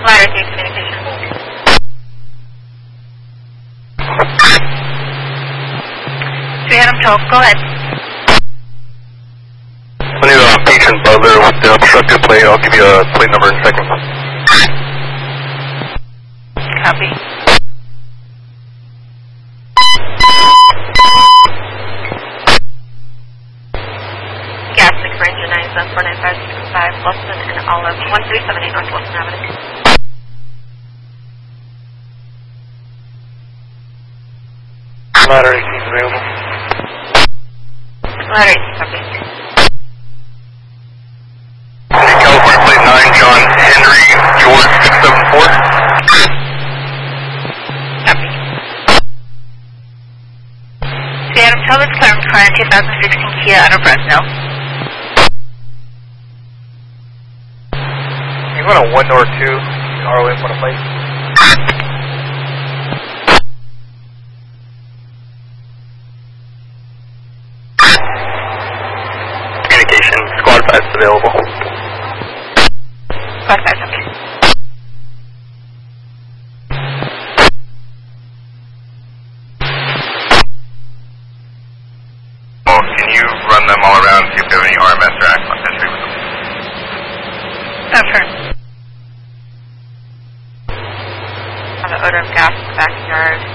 Ladder 2 communication. Phantom 12, go ahead. I need a patient Butler with the obstructed plate. I'll give you a plate number in a second. Copy. Gastic for engine 9749565 Wilson and Olive 1378 North Wilson Avenue. Ladder 18 is available. Ladder 18, copy. California plate 9, John Henry, George 674. Copy. Phantom 12 is clearing car in 2016 Kia out of Fresno. You want a 1 or 2 ROM on a plate? Communication, squad 5 is available. Squad 5, okay. Well, can you run them all around, see if they have any RMS or Axon history with them? Affirm. On the odor of gas in the backyard.